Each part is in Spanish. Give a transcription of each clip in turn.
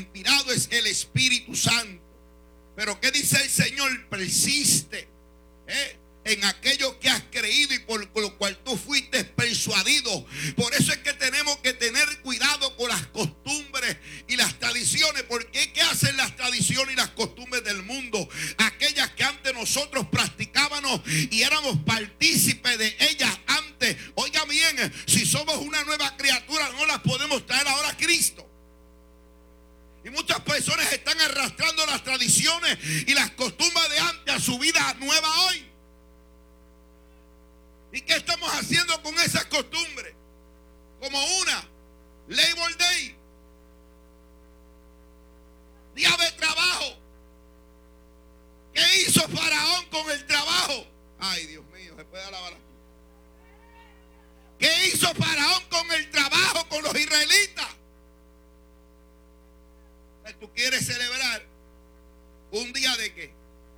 inspirado es el Espíritu Santo. Pero ¿qué dice el Señor? Persiste en aquello que has creído y por lo cual tú fuiste persuadido. Por eso es que tenemos que tener cuidado con las costumbres y las tradiciones. Porque ¿qué hacen las tradiciones y las costumbres del mundo? Aquellas que antes nosotros practicábamos y éramos partícipes de ellas antes. Oiga bien, si somos una nueva criatura, no las podemos traer ahora a Cristo. Y muchas personas están arrastrando las tradiciones y las costumbres de antes a su vida nueva hoy. ¿Y qué estamos haciendo con esas costumbres? Como una, Labor Day, día de trabajo. ¿Qué hizo Faraón con el trabajo? Ay, Dios mío, se puede alabar aquí. ¿Qué hizo Faraón con el trabajo, con los israelitas? ¿Tú quieres celebrar un día de qué?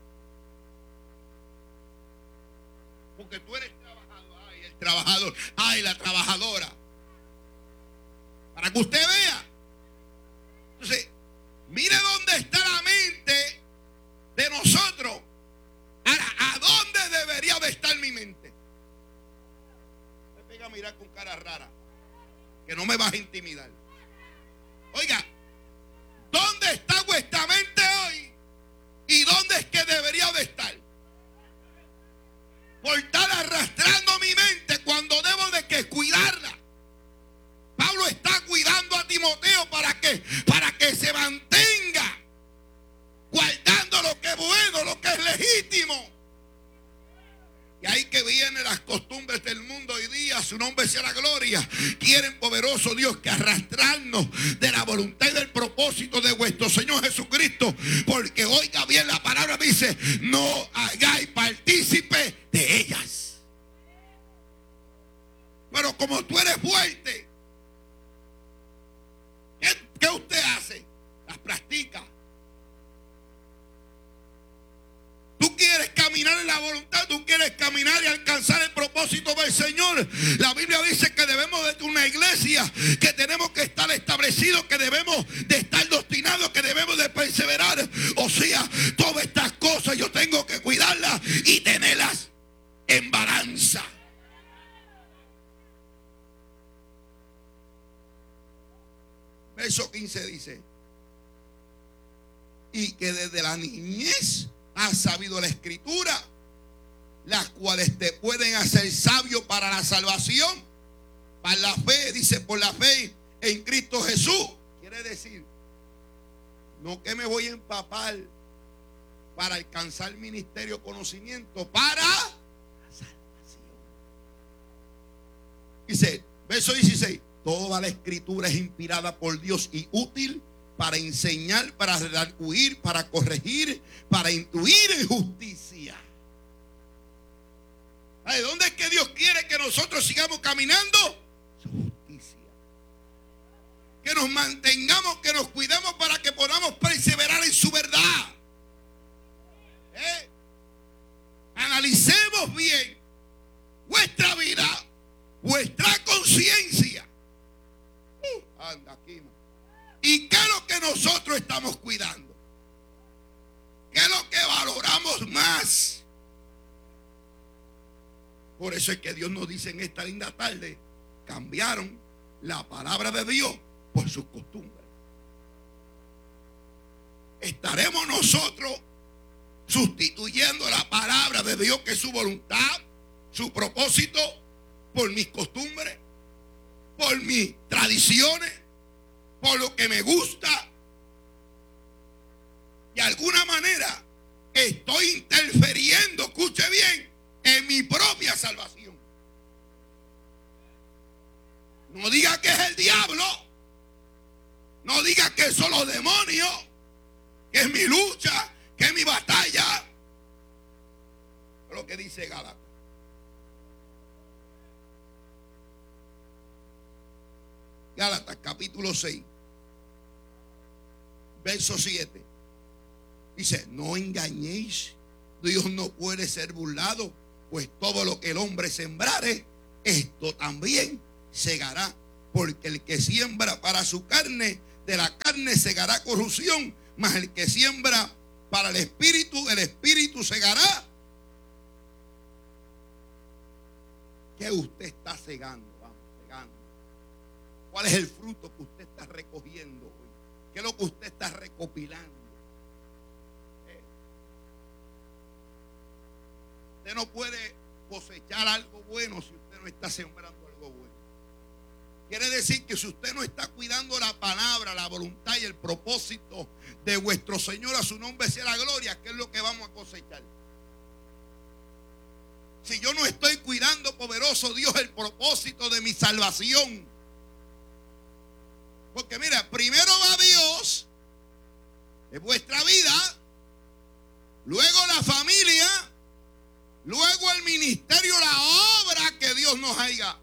Porque tú eres trabajador. Ay, el trabajador. Ay, la trabajadora. Para que usted vea. Entonces, mire dónde está la mente de nosotros. Ahora, ¿a dónde debería de estar mi mente? Me pega a mirar con cara rara, que no me vas a intimidar. Oiga, ¿dónde está vuestra mente hoy? ¿Y dónde es que debería de estar? Por estar arrastrando mi mente cuando debo de que cuidarla. Pablo está cuidando a Timoteo para que se mantenga guardando lo que es bueno, lo que es legítimo. Y ahí que vienen las costumbres del mundo hoy día, su nombre sea la gloria. Quieren, poderoso Dios, que arrastrarnos de la voluntad y del propósito de vuestro Señor Jesucristo. Porque oiga bien, la palabra dice, no hagáis partícipe de ellas. Pero como tú eres fuerte, ¿qué usted hace? Las practica. Tú quieres caminar en la voluntad, tú quieres caminar y alcanzar el propósito del Señor. La Biblia dice que debemos de una iglesia, que tenemos que estar establecidos, que debemos de estar doctrinados, que debemos de perseverar. O sea, todas estas cosas yo tengo que cuidarlas y tenerlas en balanza. Verso 15 dice, y que desde la niñez has sabido la escritura, las cuales te pueden hacer sabio para la salvación, para la fe, dice, por la fe en Cristo Jesús. Quiere decir, no que me voy a empapar para alcanzar ministerio, conocimiento, para la salvación. Dice, verso 16, toda la escritura es inspirada por Dios y útil para enseñar, para redarguir, para corregir, para instruir en justicia. ¿De dónde es que Dios quiere que nosotros sigamos caminando? Su justicia. Que nos mantengamos, que nos cuidemos para que podamos perseverar en su verdad. Analicemos bien vuestra vida, vuestra conciencia. Anda aquí, man. ¿Y qué es lo que nosotros estamos cuidando? ¿Qué es lo que valoramos más? Por eso es que Dios nos dice en esta linda tarde, cambiaron la palabra de Dios por sus costumbres. ¿Estaremos nosotros sustituyendo la palabra de Dios, que es su voluntad, su propósito, por mis costumbres, por mis tradiciones, por lo que me gusta? De alguna manera estoy interfiriendo, escuche bien, en mi propia salvación. No diga que es el diablo, no diga que son los demonios, que es mi lucha, que es mi batalla. Lo que dice Gálatas. Gálatas capítulo 6, verso 7. Dice, no engañéis, Dios no puede ser burlado, pues todo lo que el hombre sembrare, esto también segará. Porque el que siembra para su carne, de la carne segará corrupción, mas el que siembra para el espíritu segará. ¿Qué usted está segando? Vamos, segando. ¿Cuál es el fruto que usted está recogiendo hoy? ¿Qué es lo que usted está recopilando? Usted no puede cosechar algo bueno si usted no está sembrando algo bueno. Quiere decir que si usted no está cuidando la palabra, la voluntad y el propósito de vuestro Señor, a su nombre sea la gloria, ¿qué es lo que vamos a cosechar? Si yo no estoy cuidando, poderoso Dios, el propósito de mi salvación. Porque mira, primero va Dios, es vuestra vida, luego la familia, luego el ministerio, la obra que Dios nos haga.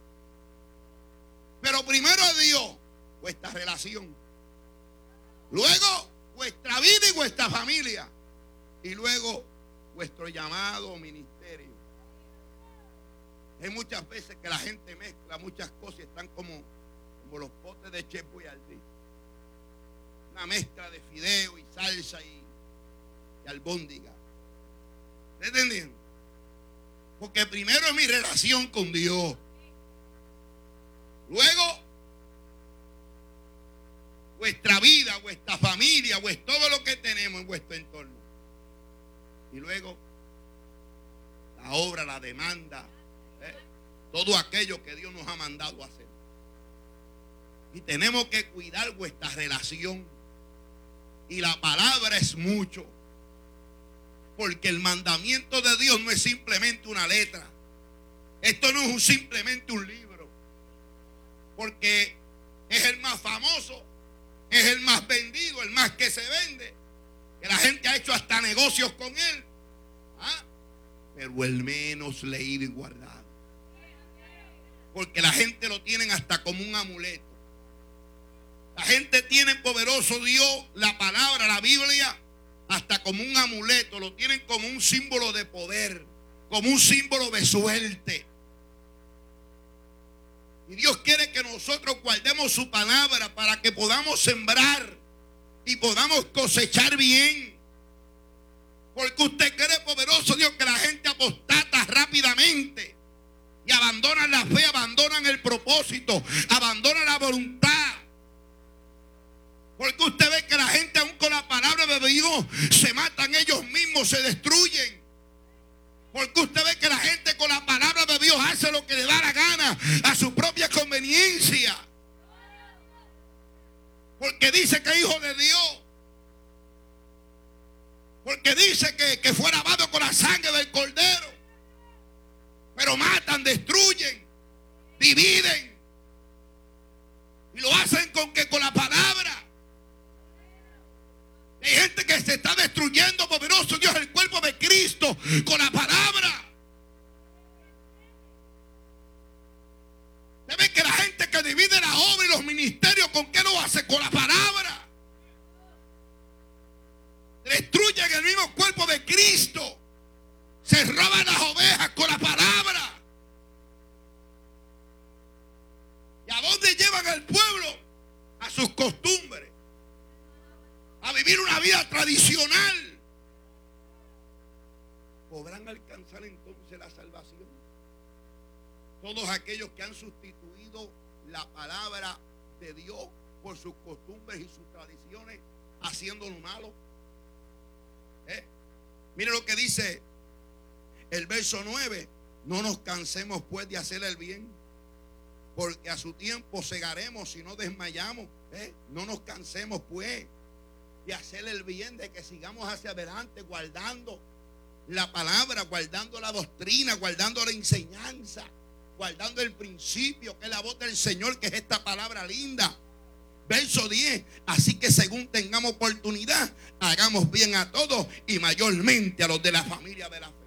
Pero primero es Dios, vuestra relación. Luego vuestra vida y vuestra familia. Y luego vuestro llamado o ministerio. Hay muchas veces que la gente mezcla muchas cosas y están como los potes de Chef Boyardee. Una mezcla de fideo y salsa y albóndiga. ¿Está entendiendo? Porque primero es mi relación con Dios. Luego, vuestra vida, vuestra familia, todo lo que tenemos en vuestro entorno. Y luego, la obra, la demanda, todo aquello que Dios nos ha mandado a hacer. Y tenemos que cuidar vuestra relación. Y la palabra es mucho. Porque el mandamiento de Dios no es simplemente una letra. Esto no es simplemente un libro. Porque es el más famoso, es el más vendido, el más que se vende. Que la gente ha hecho hasta negocios con él. Pero el menos leído y guardado. Porque la gente lo tienen hasta como un amuleto. La gente tiene, poderoso Dios, la palabra, la Biblia, hasta como un amuleto. Lo tienen como un símbolo de poder, como un símbolo de suerte. Y Dios quiere que nosotros guardemos su palabra para que podamos sembrar y podamos cosechar bien. Porque usted cree, poderoso Dios, que la gente apostata rápidamente y abandonan la fe, abandonan el propósito, abandonan la voluntad. Porque usted ve que la gente, aún con la palabra de Dios, se matan ellos mismos, se destruyen. Porque usted ve que la gente con la palabra de Dios hace lo que le da la gana a su propia conveniencia. Porque dice que es hijo de Dios. Porque dice que fue lavado con la sangre del Cordero. Pero matan, destruyen, dividen. Y lo hacen con la palabra. Hay gente que se está destruyendo, poderoso Dios, el cuerpo de Cristo con la palabra. Se ve que la gente que divide la obra y los ministerios, ¿con qué lo hace? Con la palabra. Destruyen el mismo cuerpo de Cristo. Se roban las ovejas con la palabra. ¿Y a dónde llevan al pueblo? A sus costumbres. A vivir una vida tradicional. ¿Podrán alcanzar entonces la salvación? Todos aquellos que han sustituido la palabra de Dios por sus costumbres y sus tradiciones, haciendo lo malo. Mire lo que dice el verso 9. No nos cansemos pues de hacer el bien, porque a su tiempo segaremos si no desmayamos. No nos cansemos pues de hacer el bien, de que sigamos hacia adelante guardando la palabra, guardando la doctrina, guardando la enseñanza, guardando el principio que es la voz del Señor, que es esta palabra linda. Verso 10. Así que según tengamos oportunidad, hagamos bien a todos y mayormente a los de la familia de la fe.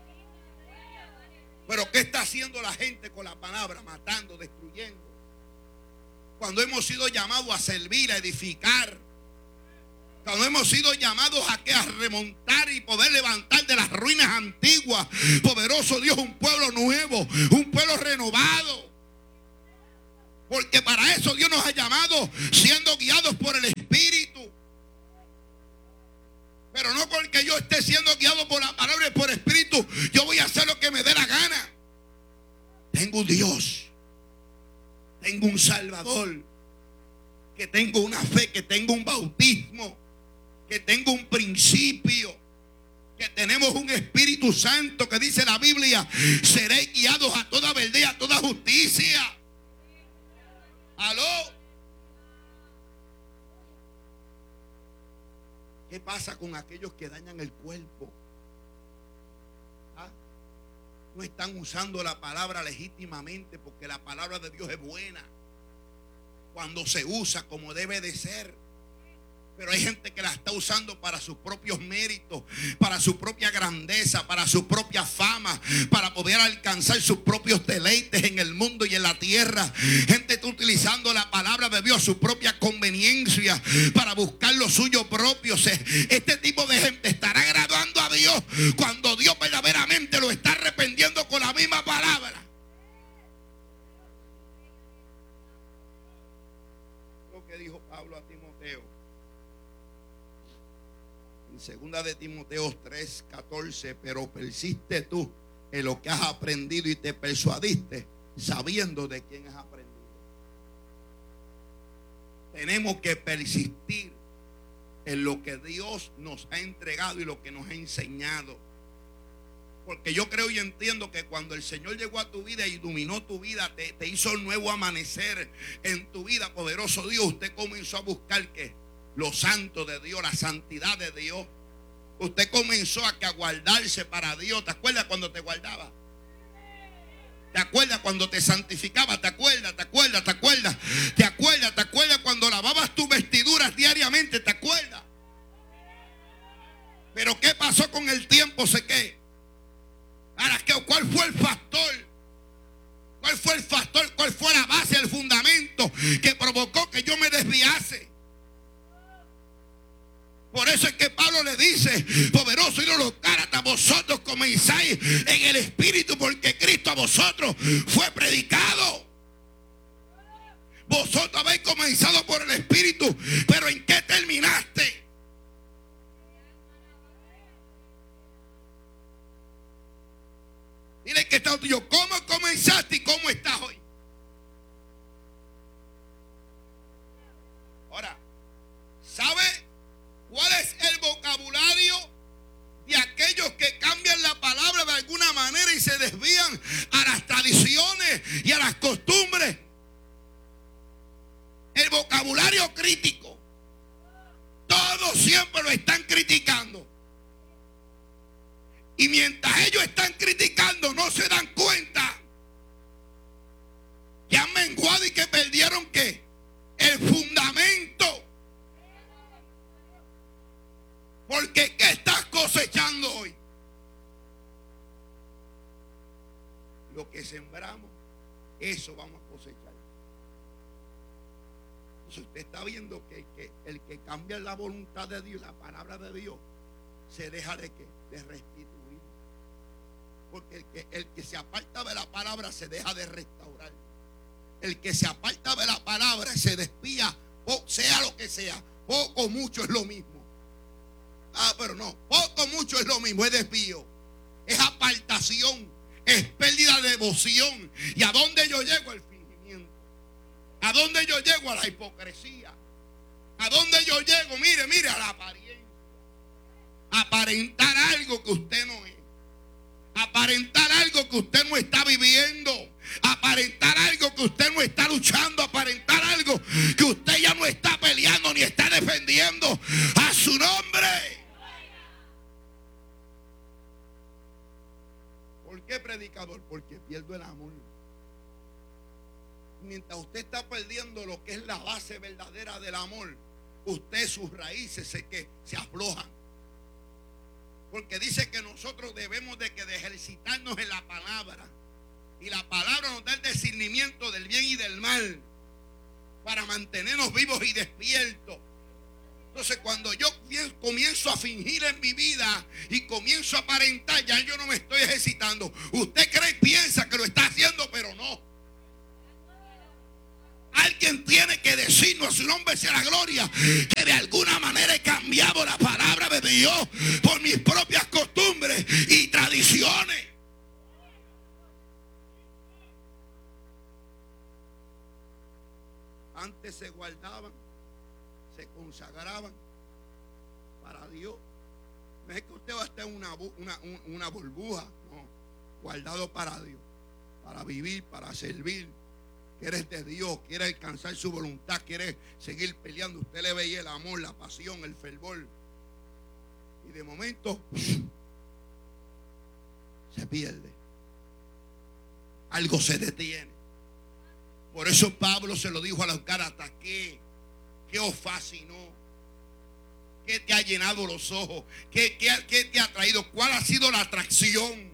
Pero ¿qué está haciendo la gente con la palabra? Matando, destruyendo. Cuando hemos sido llamados a servir, a edificar. Cuando hemos sido llamados a remontar y poder levantar de las ruinas antiguas, poderoso Dios, un pueblo nuevo, un pueblo renovado. Porque para eso Dios nos ha llamado, siendo guiados por el Espíritu. Pero no porque yo esté siendo guiado por la palabra y por el Espíritu, yo voy a hacer lo que me dé la gana. Tengo un Dios, tengo un Salvador, que tengo una fe, que tengo un bautismo, que tengo un principio, que tenemos un Espíritu Santo, que dice la Biblia: seréis guiados a toda verdad y a toda justicia. ¿Aló? ¿Qué pasa con aquellos que dañan el cuerpo? ¿Ah? No están usando la palabra legítimamente, porque la palabra de Dios es buena cuando se usa como debe de ser. Pero hay gente que la está usando para sus propios méritos, para su propia grandeza, para su propia fama, para poder alcanzar sus propios deleites en el mundo y en la tierra. Gente está utilizando la palabra de Dios a su propia conveniencia, para buscar lo suyo propio. Este tipo de gente estará agradando a Dios cuando Dios verdaderamente lo está arrepentiendo con la misma palabra. Lo que dijo Pablo a Timoteo en segunda de Timoteo 3:14: pero persiste tú en lo que has aprendido y te persuadiste, sabiendo de quién has aprendido. Tenemos que persistir en lo que Dios nos ha entregado y lo que nos ha enseñado. Porque yo creo y entiendo que cuando el Señor llegó a tu vida y iluminó tu vida, te hizo un nuevo amanecer en tu vida, poderoso Dios, usted comenzó a buscar ¿qué? Lo santo de Dios, la santidad de Dios. Usted comenzó a guardarse para Dios. ¿Te acuerdas cuando te guardaba? ¿Te acuerdas cuando te santificaba? ¿Te acuerdas? ¿Te acuerdas? ¿Te acuerdas? ¿Te acuerdas? ¿Te acuerdas cuando lavabas tus vestiduras diariamente? ¿Te acuerdas? Pero ¿qué pasó con el tiempo? ¿Sé qué? Ahora, ¿cuál fue el factor? ¿Cuál fue el factor? ¿Cuál fue la base, el fundamento que provocó que yo me desviase? Por eso es que Pablo le dice: poderoso y los Gálatas, vosotros comenzáis en el Espíritu, porque Cristo a vosotros fue predicado. Vosotros habéis comenzado por el Espíritu, pero ¿en qué terminaste? Dile que está tuyo: ¿cómo comenzaste y cómo estás hoy? Ahora, ¿sabe cuál es el vocabulario de aquellos que cambian la palabra de alguna manera y se desvían a las tradiciones y a las costumbres? El vocabulario crítico. Todos siempre lo están criticando. Y mientras ellos están criticando, no se dan cuenta que han menguado y que perdieron ¿qué? El fundamento. Porque ¿qué estás cosechando hoy? Lo que sembramos, eso vamos a cosechar. Entonces usted está viendo que el que cambia la voluntad de Dios, la palabra de Dios, se deja de ¿qué? De restituir. Porque el que se aparta de la palabra se deja de restaurar. El que se aparta de la palabra se desvía, sea lo que sea. Poco o mucho es lo mismo. Pero no, poco o mucho es lo mismo, es desvío, es apartación, es pérdida de devoción. ¿Y a dónde yo llego? Al fingimiento. ¿A dónde yo llego? A la hipocresía. ¿A dónde yo llego? Mire, a la apariencia. Aparentar algo que usted no es. Aparentar algo que usted no está viviendo. Aparentar algo que usted no está luchando. Aparentar algo que usted ya no está peleando ni está defendiendo a su nombre. ¿Por qué, predicador? Porque pierdo el amor. Mientras usted está perdiendo lo que es la base verdadera del amor, usted, sus raíces se aflojan. Porque dice que nosotros debemos de ejercitarnos en la palabra. Y la palabra nos da el discernimiento del bien y del mal, para mantenernos vivos y despiertos. Entonces, cuando yo comienzo a fingir en mi vida y comienzo a aparentar, ya yo no me estoy ejercitando. Usted cree y piensa que lo está haciendo, pero no. Alguien tiene que decirnos, a su nombre sea la gloria, que de alguna manera he cambiado la palabra de Dios por mis propias costumbres y tradiciones. Antes se guardaban, se consagraban para Dios. No es que usted va a estar en una burbuja, no, guardado para Dios, para vivir, para servir. Que eres de Dios, quiere alcanzar su voluntad, quiere seguir peleando. Usted le veía el amor, la pasión, el fervor. Y de momento se pierde. Algo se detiene. Por eso Pablo se lo dijo a los Gálatas: ¿qué os fascinó? ¿Qué te ha llenado los ojos? ¿Qué te ha traído? ¿Cuál ha sido la atracción?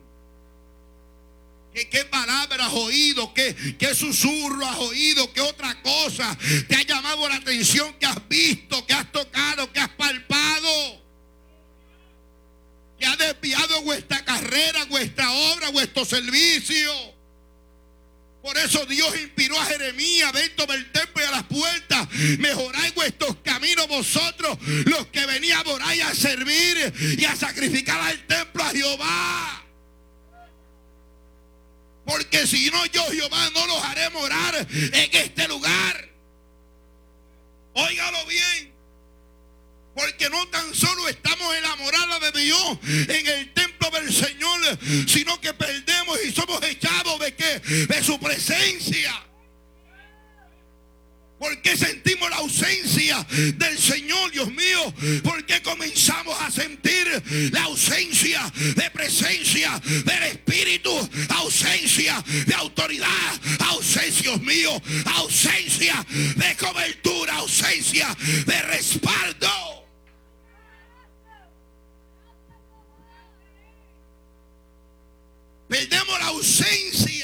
¿Qué palabra has oído? ¿Qué susurro has oído? ¿Qué otra cosa te ha llamado la atención? ¿Que has visto? ¿Que has tocado? ¿Que has palpado? ¿Que ha desviado vuestra carrera, vuestra obra, vuestro servicio? Por eso Dios inspiró a Jeremías dentro del templo y a las puertas: mejoráis vuestros caminos vosotros, los que venís a adorar y a servir y a sacrificar al templo a Jehová. Porque si no, yo, Jehová, no los haré morar en este lugar. Óigalo bien. Porque no tan solo estamos en la morada de Dios, en el templo del Señor, sino que perdemos y somos echados ¿de qué? De su presencia. ¿Por qué sentimos la ausencia del Señor, Dios mío? ¿Por qué comenzamos a sentir la ausencia de presencia del Espíritu? Ausencia de autoridad, ausencia, Dios mío, ausencia de cobertura, ausencia de respaldo. Perdemos la ausencia